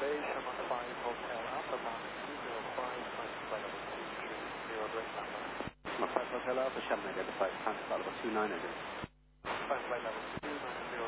Sherman 5 Hotel Alpha Mark 205, flight level 230, direct number. Sherman 5 Hotel Alpha, Sherman identified, flight level 290. Flight level 290.